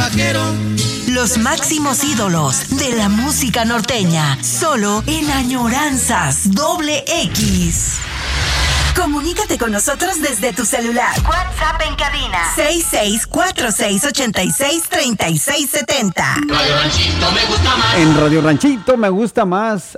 vaquero. Los máximos ídolos de la música norteña, solo en Añoranzas XX. Comunícate con nosotros desde tu celular. WhatsApp en cabina 6646863670. Radio Ranchito me gusta más. En Radio Ranchito me gusta más.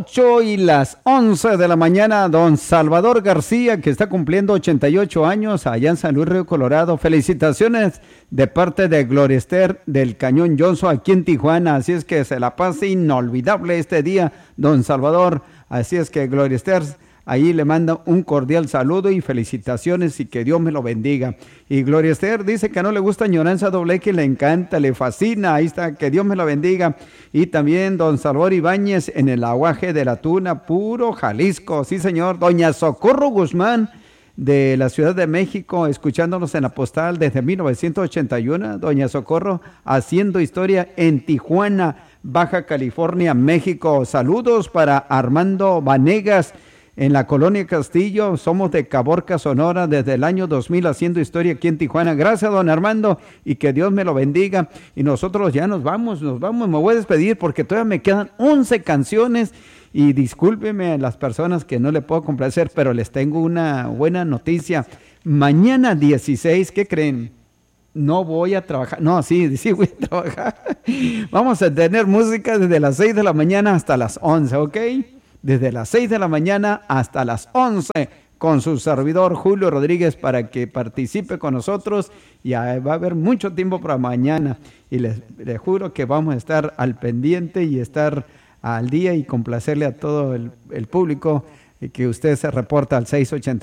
8:11 de la mañana, don Salvador García, que está cumpliendo 88 años allá en San Luis Río Colorado. Felicitaciones de parte de Gloria Esther del Cañón Johnson aquí en Tijuana. Así es que se la pase inolvidable este día, don Salvador. Así es que Gloria Esther ahí le manda un cordial saludo y felicitaciones y que Dios me lo bendiga. Y Gloria Esther dice que no le gusta Añoranza XX, le encanta, le fascina. Ahí está, que Dios me lo bendiga. Y también don Salvador Ibáñez en el aguaje de la Tuna, puro Jalisco. Sí, señor. Doña Socorro Guzmán de la Ciudad de México, escuchándonos en la postal desde 1981. Doña Socorro haciendo historia en Tijuana, Baja California, México. Saludos para Armando Vanegas en la Colonia Castillo. Somos de Caborca, Sonora, desde el año 2000 haciendo historia aquí en Tijuana. Gracias, don Armando, y que Dios me lo bendiga. Y nosotros ya nos vamos, me voy a despedir porque todavía me quedan 11 canciones. Y discúlpeme a las personas que no le puedo complacer, pero les tengo una buena noticia. Mañana 16, ¿qué creen? No voy a trabajar. No, sí voy a trabajar. Vamos a tener música desde las 6 de la mañana hasta las 11, ¿ok? Desde las 6 de la mañana hasta las 11 con su servidor Julio Rodríguez para que participe con nosotros. Ya va a haber mucho tiempo para mañana y les juro que vamos a estar al pendiente y estar al día y complacerle a todo el público que usted se reporta al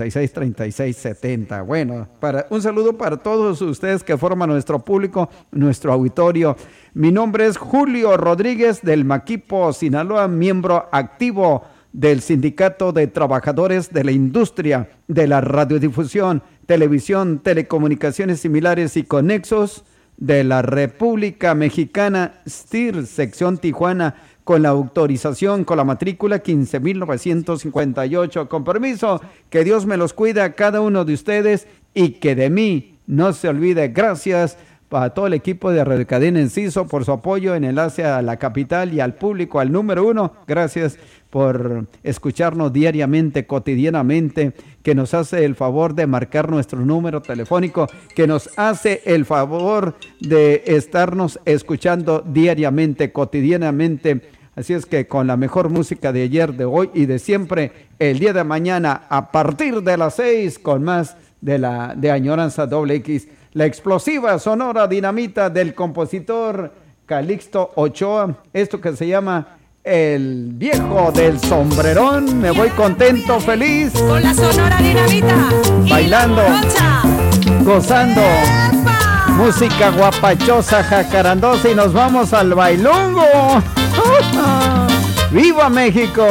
686-3670. Bueno, un saludo para todos ustedes que forman nuestro público, nuestro auditorio. Mi nombre es Julio Rodríguez del Maquipo, Sinaloa, miembro activo del Sindicato de Trabajadores de la Industria de la Radiodifusión, Televisión, Telecomunicaciones Similares y Conexos de la República Mexicana, STIR, sección Tijuana, con la autorización, con la matrícula 15,958. Con permiso, que Dios me los cuide a cada uno de ustedes y que de mí no se olvide. Gracias a todo el equipo de Radio Cadena Enciso por su apoyo en enlace a la capital y al público, al número 1. Gracias por escucharnos diariamente, cotidianamente, que nos hace el favor de marcar nuestro número telefónico, que nos hace el favor de estarnos escuchando diariamente, cotidianamente. Así es que con la mejor música de ayer, de hoy y de siempre, el día de mañana a partir de las 6 con más de Añoranza XX. La explosiva sonora dinamita del compositor Calixto Ochoa. Esto que se llama El Viejo del Sombrerón. Me voy contento, feliz. Con la sonora dinamita. Bailando, gozando. Música guapachosa, jacarandosa y nos vamos al bailongo. ¡Viva México!